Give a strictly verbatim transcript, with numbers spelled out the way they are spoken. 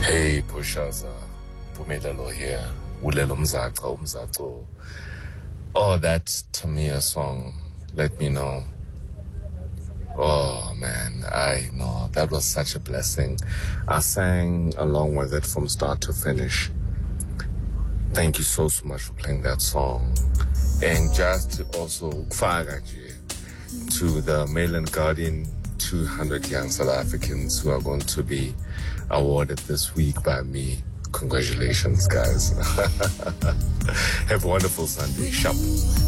Hey, Pushaza, Pumilelo here. Ulelo Mzaco, Mzaco. Oh, that Tamia song, Let Me Know. Oh, man, I know. That was such a blessing. I sang along with it from start to finish. Thank you so, so much for playing that song. And just to also kufaka nje to the Mail and Guardian two hundred young South Africans who are going to be awarded this week by me. Congratulations, guys. Have a wonderful Sunday. Sharp.